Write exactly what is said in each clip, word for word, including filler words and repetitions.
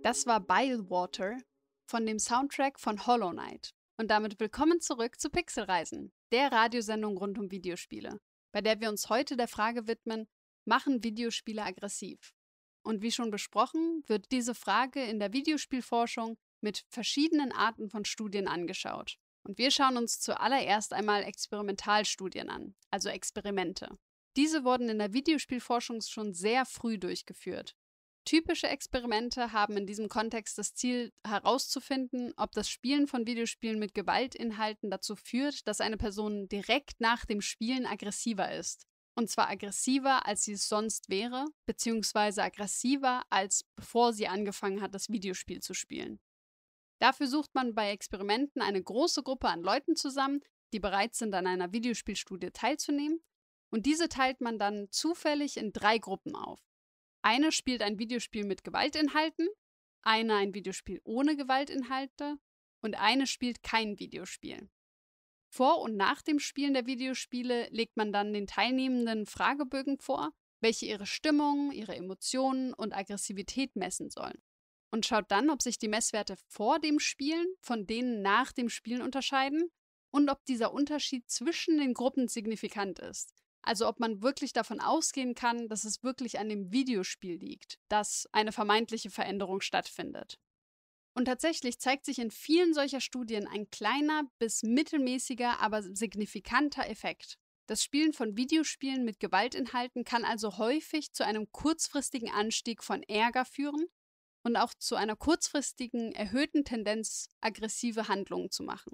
Das war Bilewater von dem Soundtrack von Hollow Knight. Und damit willkommen zurück zu Pixelreisen, der Radiosendung rund um Videospiele, bei der wir uns heute der Frage widmen, machen Videospiele aggressiv? Und wie schon besprochen, wird diese Frage in der Videospielforschung mit verschiedenen Arten von Studien angeschaut. Und wir schauen uns zuallererst einmal Experimentalstudien an, also Experimente. Diese wurden in der Videospielforschung schon sehr früh durchgeführt. Typische Experimente haben in diesem Kontext das Ziel, herauszufinden, ob das Spielen von Videospielen mit Gewaltinhalten dazu führt, dass eine Person direkt nach dem Spielen aggressiver ist. Und zwar aggressiver, als sie es sonst wäre, beziehungsweise aggressiver, als bevor sie angefangen hat, das Videospiel zu spielen. Dafür sucht man bei Experimenten eine große Gruppe an Leuten zusammen, die bereit sind, an einer Videospielstudie teilzunehmen. Und diese teilt man dann zufällig in drei Gruppen auf. Eine spielt ein Videospiel mit Gewaltinhalten, eine ein Videospiel ohne Gewaltinhalte und eine spielt kein Videospiel. Vor und nach dem Spielen der Videospiele legt man dann den Teilnehmenden Fragebögen vor, welche ihre Stimmung, ihre Emotionen und Aggressivität messen sollen. Und schaut dann, ob sich die Messwerte vor dem Spielen von denen nach dem Spielen unterscheiden und ob dieser Unterschied zwischen den Gruppen signifikant ist. Also ob man wirklich davon ausgehen kann, dass es wirklich an dem Videospiel liegt, dass eine vermeintliche Veränderung stattfindet. Und tatsächlich zeigt sich in vielen solcher Studien ein kleiner bis mittelmäßiger, aber signifikanter Effekt. Das Spielen von Videospielen mit Gewaltinhalten kann also häufig zu einem kurzfristigen Anstieg von Ärger führen und auch zu einer kurzfristigen erhöhten Tendenz, aggressive Handlungen zu machen.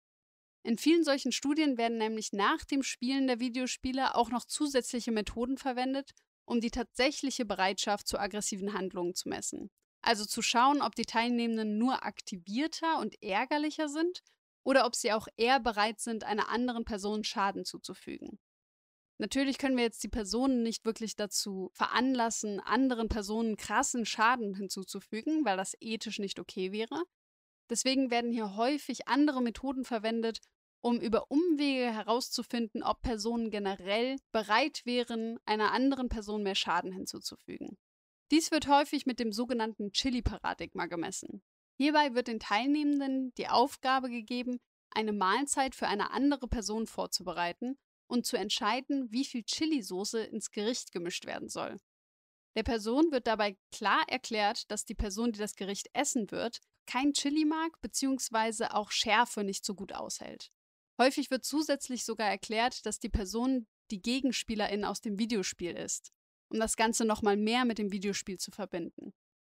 In vielen solchen Studien werden nämlich nach dem Spielen der Videospiele auch noch zusätzliche Methoden verwendet, um die tatsächliche Bereitschaft zu aggressiven Handlungen zu messen. Also zu schauen, ob die Teilnehmenden nur aktivierter und ärgerlicher sind oder ob sie auch eher bereit sind, einer anderen Person Schaden zuzufügen. Natürlich können wir jetzt die Personen nicht wirklich dazu veranlassen, anderen Personen krassen Schaden hinzuzufügen, weil das ethisch nicht okay wäre. Deswegen werden hier häufig andere Methoden verwendet, um über Umwege herauszufinden, ob Personen generell bereit wären, einer anderen Person mehr Schaden hinzuzufügen. Dies wird häufig mit dem sogenannten Chili-Paradigma gemessen. Hierbei wird den Teilnehmenden die Aufgabe gegeben, eine Mahlzeit für eine andere Person vorzubereiten und zu entscheiden, wie viel Chili-Soße ins Gericht gemischt werden soll. Der Person wird dabei klar erklärt, dass die Person, die das Gericht essen wird, kein Chili mag bzw. auch Schärfe nicht so gut aushält. Häufig wird zusätzlich sogar erklärt, dass die Person die Gegenspielerin aus dem Videospiel ist, um das Ganze nochmal mehr mit dem Videospiel zu verbinden.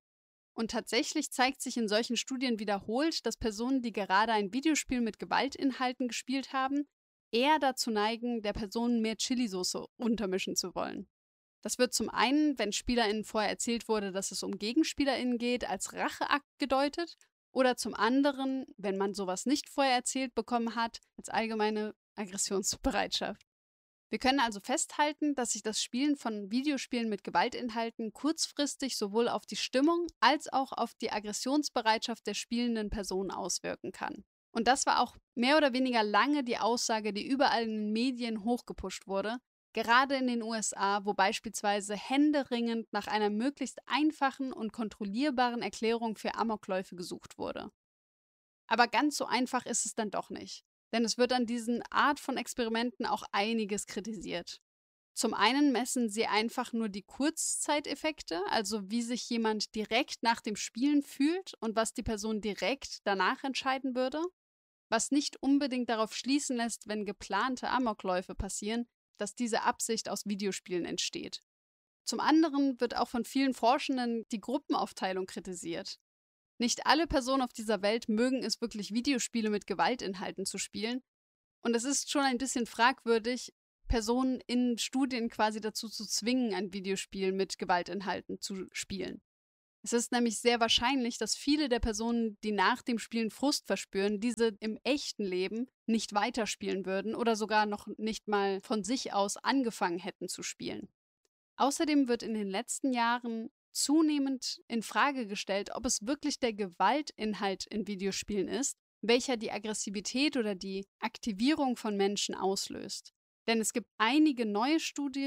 Und tatsächlich zeigt sich in solchen Studien wiederholt, dass Personen, die gerade ein Videospiel mit Gewaltinhalten gespielt haben, eher dazu neigen, der Person mehr Chilisauce untermischen zu wollen. Das wird zum einen, wenn SpielerInnen vorher erzählt wurde, dass es um GegenspielerInnen geht, als Racheakt gedeutet, oder zum anderen, wenn man sowas nicht vorher erzählt bekommen hat, als allgemeine Aggressionsbereitschaft. Wir können also festhalten, dass sich das Spielen von Videospielen mit Gewaltinhalten kurzfristig sowohl auf die Stimmung als auch auf die Aggressionsbereitschaft der spielenden Person auswirken kann. Und das war auch mehr oder weniger lange die Aussage, die überall in den Medien hochgepusht wurde, gerade in den U S A, wo beispielsweise händeringend nach einer möglichst einfachen und kontrollierbaren Erklärung für Amokläufe gesucht wurde. Aber ganz so einfach ist es dann doch nicht, denn es wird an diesen Art von Experimenten auch einiges kritisiert. Zum einen messen sie einfach nur die Kurzzeiteffekte, also wie sich jemand direkt nach dem Spielen fühlt und was die Person direkt danach entscheiden würde, was nicht unbedingt darauf schließen lässt, wenn geplante Amokläufe passieren, dass diese Absicht aus Videospielen entsteht. Zum anderen wird auch von vielen Forschenden die Gruppenaufteilung kritisiert. Nicht alle Personen auf dieser Welt mögen es wirklich, Videospiele mit Gewaltinhalten zu spielen. Und es ist schon ein bisschen fragwürdig, Personen in Studien quasi dazu zu zwingen, ein Videospiel mit Gewaltinhalten zu spielen. Es ist nämlich sehr wahrscheinlich, dass viele der Personen, die nach dem Spielen Frust verspüren, diese im echten Leben nicht weiterspielen würden oder sogar noch nicht mal von sich aus angefangen hätten zu spielen. Außerdem wird in den letzten Jahren zunehmend in Frage gestellt, ob es wirklich der Gewaltinhalt in Videospielen ist, welcher die Aggressivität oder die Aktivierung von Menschen auslöst. Denn es gibt einige neue Studien,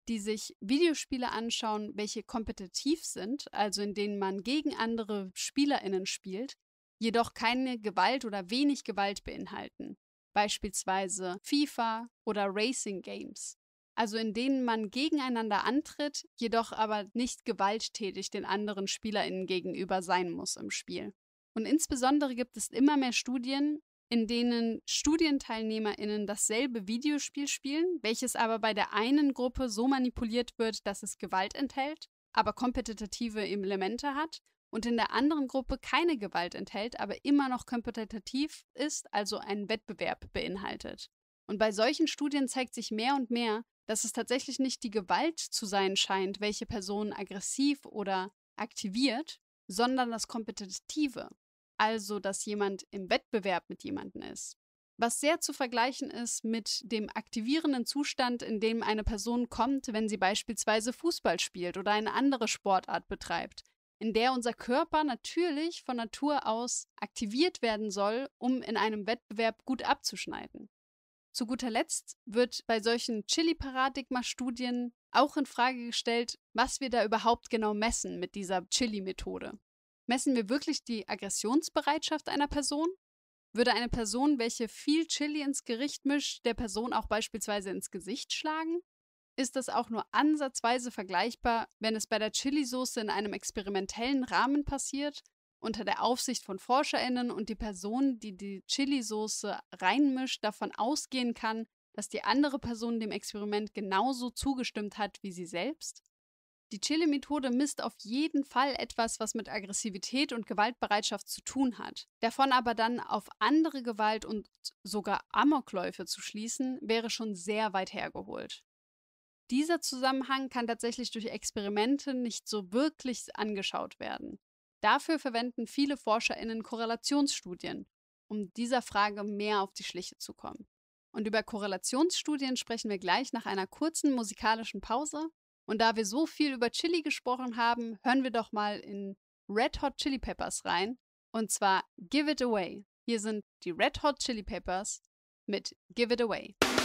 die sich Videospiele anschauen, welche kompetitiv sind, also in denen man gegen andere SpielerInnen spielt, jedoch keine Gewalt oder wenig Gewalt beinhalten. Beispielsweise FIFA oder Racing Games. Also in denen man gegeneinander antritt, jedoch aber nicht gewalttätig den anderen SpielerInnen gegenüber sein muss im Spiel. Und insbesondere gibt es immer mehr Studien, in denen StudienteilnehmerInnen dasselbe Videospiel spielen, welches aber bei der einen Gruppe so manipuliert wird, dass es Gewalt enthält, aber kompetitive Elemente hat, und in der anderen Gruppe keine Gewalt enthält, aber immer noch kompetitiv ist, also einen Wettbewerb beinhaltet. Und bei solchen Studien zeigt sich mehr und mehr, dass es tatsächlich nicht die Gewalt zu sein scheint, welche Personen aggressiv oder aktiviert, sondern das Kompetitive. Also, dass jemand im Wettbewerb mit jemandem ist. Was sehr zu vergleichen ist mit dem aktivierenden Zustand, in dem eine Person kommt, wenn sie beispielsweise Fußball spielt oder eine andere Sportart betreibt, in der unser Körper natürlich von Natur aus aktiviert werden soll, um in einem Wettbewerb gut abzuschneiden. Zu guter Letzt wird bei solchen Chili-Paradigma-Studien auch in Frage gestellt, was wir da überhaupt genau messen mit dieser Chili-Methode. Messen wir wirklich die Aggressionsbereitschaft einer Person? Würde eine Person, welche viel Chili ins Gericht mischt, der Person auch beispielsweise ins Gesicht schlagen? Ist das auch nur ansatzweise vergleichbar, wenn es bei der Chili-Soße in einem experimentellen Rahmen passiert, unter der Aufsicht von ForscherInnen und die Person, die die Chili-Soße reinmischt, davon ausgehen kann, dass die andere Person dem Experiment genauso zugestimmt hat wie sie selbst? Die Chili-Methode misst auf jeden Fall etwas, was mit Aggressivität und Gewaltbereitschaft zu tun hat. Davon aber dann auf andere Gewalt und sogar Amokläufe zu schließen, wäre schon sehr weit hergeholt. Dieser Zusammenhang kann tatsächlich durch Experimente nicht so wirklich angeschaut werden. Dafür verwenden viele ForscherInnen Korrelationsstudien, um dieser Frage mehr auf die Schliche zu kommen. Und über Korrelationsstudien sprechen wir gleich nach einer kurzen musikalischen Pause. Und da wir so viel über Chili gesprochen haben, hören wir doch mal in Red Hot Chili Peppers rein. Und zwar Give It Away. Hier sind die Red Hot Chili Peppers mit Give It Away.